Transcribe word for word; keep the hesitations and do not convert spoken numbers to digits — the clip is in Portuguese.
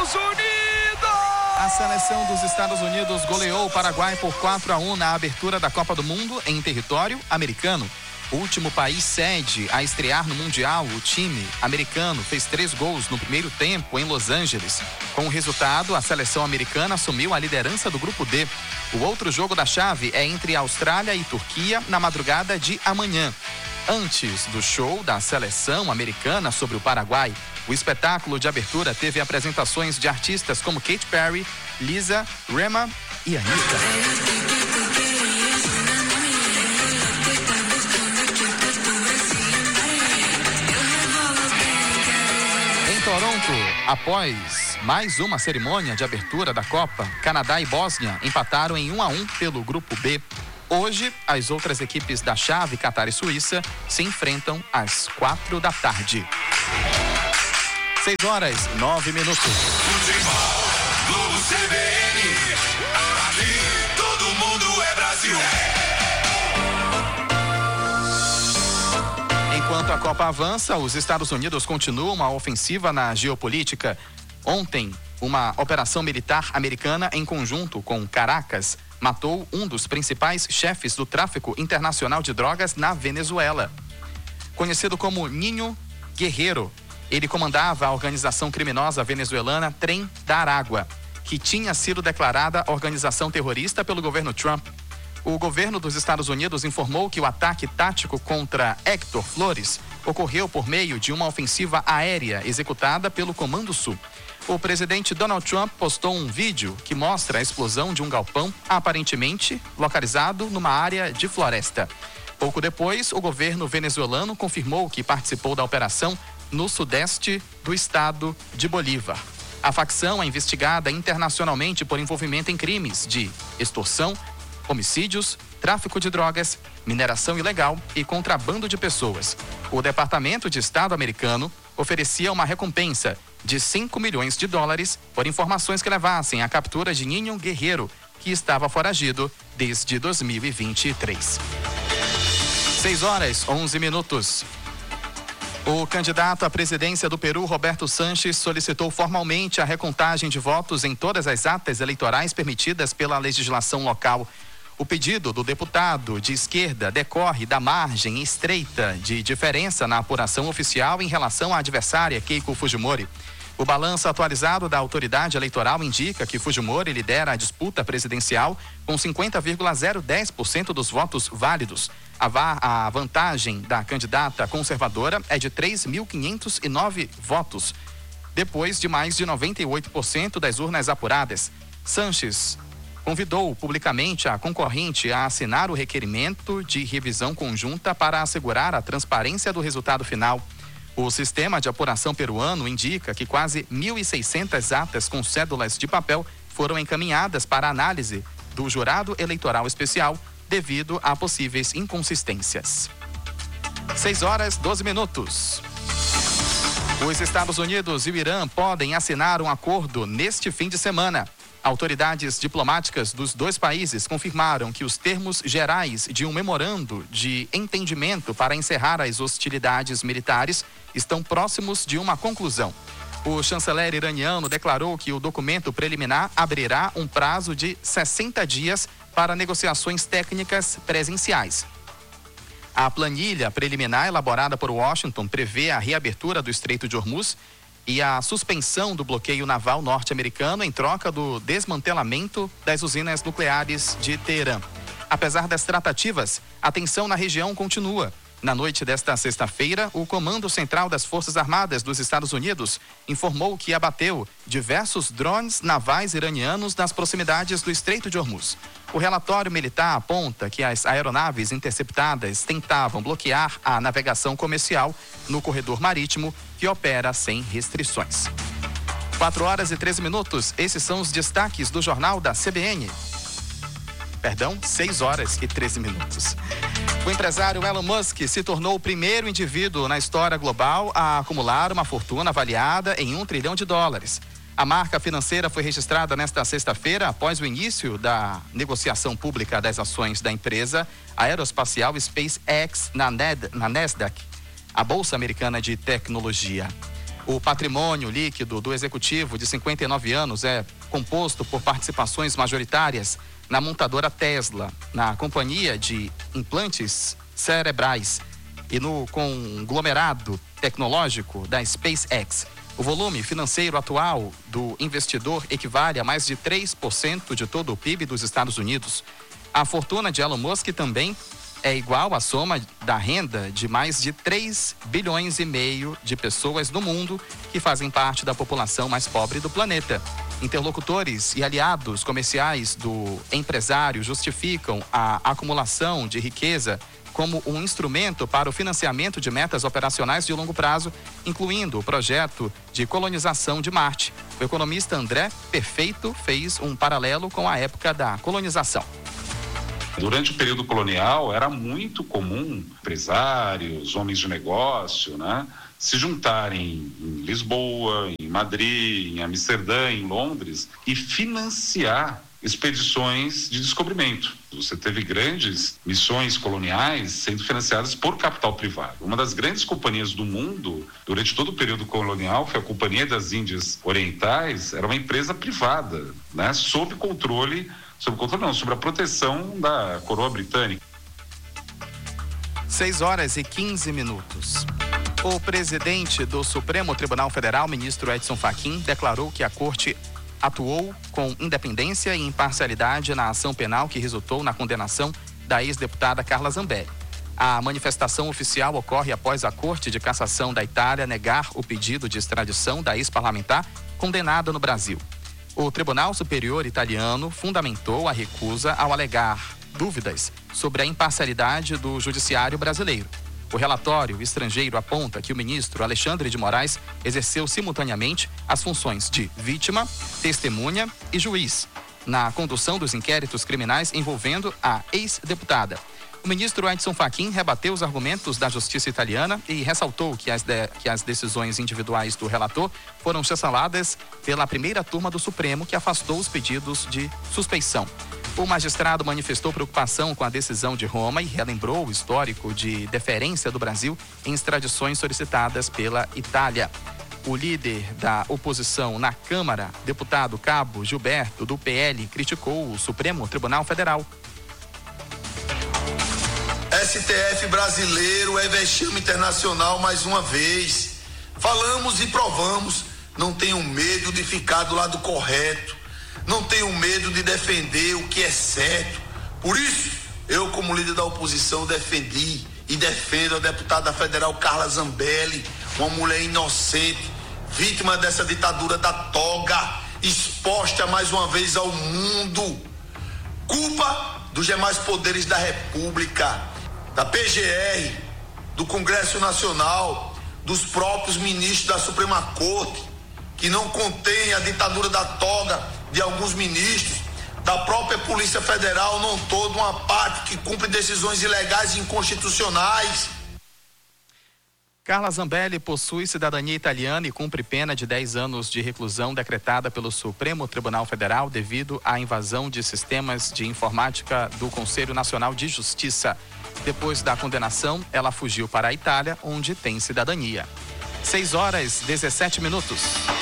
Estados Unidos! A seleção dos Estados Unidos goleou o Paraguai por quatro a um na abertura da Copa do Mundo em território americano. O último país sede a estrear no Mundial, o time americano fez três gols no primeiro tempo em Los Angeles. Com o resultado, a seleção americana assumiu a liderança do Grupo D. O outro jogo da chave é entre Austrália e Turquia na madrugada de amanhã. Antes do show da seleção americana sobre o Paraguai, o espetáculo de abertura teve apresentações de artistas como Katy Perry, Lisa, Rema e Anitta. Toronto, após mais uma cerimônia de abertura da Copa, Canadá e Bósnia empataram em um a um pelo Grupo B. Hoje, as outras equipes da chave, Catar e Suíça, se enfrentam às quatro da tarde. Seis horas, nove minutos. Futebol, Globo C B N, aqui todo mundo é Brasil. Enquanto a Copa avança, os Estados Unidos continuam a ofensiva na geopolítica. Ontem, uma operação militar americana em conjunto com Caracas matou um dos principais chefes do tráfico internacional de drogas na Venezuela. Conhecido como Ninho Guerreiro, ele comandava a organização criminosa venezuelana Trem da Aragua, que tinha sido declarada organização terrorista pelo governo Trump. O governo dos Estados Unidos informou que o ataque tático contra Héctor Flores ocorreu por meio de uma ofensiva aérea executada pelo Comando Sul. O presidente Donald Trump postou um vídeo que mostra a explosão de um galpão aparentemente localizado numa área de floresta. Pouco depois, o governo venezuelano confirmou que participou da operação no sudeste do estado de Bolívar. A facção é investigada internacionalmente por envolvimento em crimes de extorsão, homicídios, tráfico de drogas, mineração ilegal e contrabando de pessoas. O Departamento de Estado americano oferecia uma recompensa de cinco milhões de dólares por informações que levassem à captura de Ninho Guerreiro, que estava foragido desde dois mil e vinte e três. seis horas, onze minutos. O candidato à presidência do Peru, Roberto Sanches, solicitou formalmente a recontagem de votos em todas as atas eleitorais permitidas pela legislação local. O pedido do deputado de esquerda decorre da margem estreita de diferença na apuração oficial em relação à adversária Keiko Fujimori. O balanço atualizado da autoridade eleitoral indica que Fujimori lidera a disputa presidencial com cinquenta vírgula zero dez por cento dos votos válidos. A, a vantagem da candidata conservadora é de três mil quinhentos e nove votos, depois de mais de noventa e oito por cento das urnas apuradas. Sanches convidou publicamente a concorrente a assinar o requerimento de revisão conjunta para assegurar a transparência do resultado final. O sistema de apuração peruano indica que quase mil e seiscentas atas com cédulas de papel foram encaminhadas para análise do jurado eleitoral especial devido a possíveis inconsistências. seis horas, doze minutos. Os Estados Unidos e o Irã podem assinar um acordo neste fim de semana. Autoridades diplomáticas dos dois países confirmaram que os termos gerais de um memorando de entendimento para encerrar as hostilidades militares estão próximos de uma conclusão. O chanceler iraniano declarou que o documento preliminar abrirá um prazo de sessenta dias para negociações técnicas presenciais. A planilha preliminar elaborada por Washington prevê a reabertura do Estreito de Hormuz e a suspensão do bloqueio naval norte-americano em troca do desmantelamento das usinas nucleares de Teherã. Apesar das tratativas, a tensão na região continua. Na noite desta sexta-feira, o Comando Central das Forças Armadas dos Estados Unidos informou que abateu diversos drones navais iranianos nas proximidades do Estreito de Hormuz. O relatório militar aponta que as aeronaves interceptadas tentavam bloquear a navegação comercial no corredor marítimo que opera sem restrições. quatro horas e treze minutos, esses são os destaques do Jornal da C B N. Perdão, seis horas e treze minutos. O empresário Elon Musk se tornou o primeiro indivíduo na história global a acumular uma fortuna avaliada em um trilhão de dólares. A marca financeira foi registrada nesta sexta-feira após o início da negociação pública das ações da empresa aeroespacial SpaceX na, Ned, na Nasdaq, a Bolsa Americana de Tecnologia. O patrimônio líquido do executivo de cinquenta e nove anos é composto por participações majoritárias na montadora Tesla, na companhia de implantes cerebrais e no conglomerado tecnológico da SpaceX. O volume financeiro atual do investidor equivale a mais de três por cento de todo o P I B dos Estados Unidos. A fortuna de Elon Musk também é igual à soma da renda de mais de três bilhões e meio de pessoas no mundo que fazem parte da população mais pobre do planeta. Interlocutores e aliados comerciais do empresário justificam a acumulação de riqueza como um instrumento para o financiamento de metas operacionais de longo prazo, incluindo o projeto de colonização de Marte. O economista André Perfeito fez um paralelo com a época da colonização. Durante o período colonial, era muito comum empresários, homens de negócio, né, se juntarem em Lisboa, em Madrid, em Amsterdã, em Londres e financiar expedições de descobrimento. Você teve grandes missões coloniais sendo financiadas por capital privado. Uma das grandes companhias do mundo, durante todo o período colonial, foi a Companhia das Índias Orientais, era uma empresa privada, né, sob controle Sobre o controle não, sobre a proteção da coroa britânica. seis horas e quinze minutos. O presidente do Supremo Tribunal Federal, ministro Edson Fachin, declarou que a corte atuou com independência e imparcialidade na ação penal que resultou na condenação da ex-deputada Carla Zambelli. A manifestação oficial ocorre após a Corte de Cassação da Itália negar o pedido de extradição da ex-parlamentar condenada no Brasil. O Tribunal Superior Italiano fundamentou a recusa ao alegar dúvidas sobre a imparcialidade do judiciário brasileiro. O relatório estrangeiro aponta que o ministro Alexandre de Moraes exerceu simultaneamente as funções de vítima, testemunha e juiz na condução dos inquéritos criminais envolvendo a ex-deputada. O ministro Edson Fachin rebateu os argumentos da justiça italiana e ressaltou que as, de, que as decisões individuais do relator foram chanceladas pela primeira turma do Supremo, que afastou os pedidos de suspeição. O magistrado manifestou preocupação com a decisão de Roma e relembrou o histórico de deferência do Brasil em extradições solicitadas pela Itália. O líder da oposição na Câmara, deputado Cabo Gilberto, do P L, criticou o Supremo Tribunal Federal. S T F brasileiro é vexame internacional mais uma vez. Falamos e provamos. Não tenham medo de ficar do lado correto. Não tenham medo de defender o que é certo. Por isso, eu, como líder da oposição, defendi e defendo a deputada federal Carla Zambelli, uma mulher inocente, vítima dessa ditadura da toga, exposta mais uma vez ao mundo. Culpa dos demais poderes da República, da P G R, do Congresso Nacional, dos próprios ministros da Suprema Corte, que não contém a ditadura da toga de alguns ministros, da própria Polícia Federal, não todo uma parte que cumpre decisões ilegais e inconstitucionais. Carla Zambelli possui cidadania italiana e cumpre pena de dez anos de reclusão decretada pelo Supremo Tribunal Federal devido à invasão de sistemas de informática do Conselho Nacional de Justiça. Depois da condenação, ela fugiu para a Itália, onde tem cidadania. seis horas e dezessete minutos.